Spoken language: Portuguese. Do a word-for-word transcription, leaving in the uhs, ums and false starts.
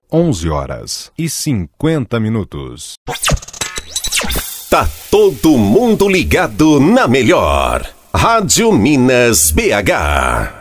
onze horas e cinquenta minutos. Tá todo mundo ligado na melhor. Rádio Minas B H.